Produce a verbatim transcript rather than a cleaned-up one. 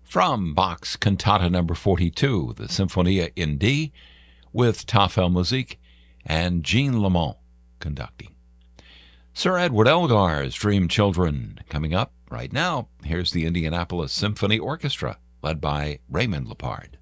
From Bach's Cantata number forty-two, the Symphonia in D, with Tafel Musik and Jean Lamont conducting. Sir Edward Elgar's Dream Children coming up right now. Here's the Indianapolis Symphony Orchestra, led by Raymond Lepard.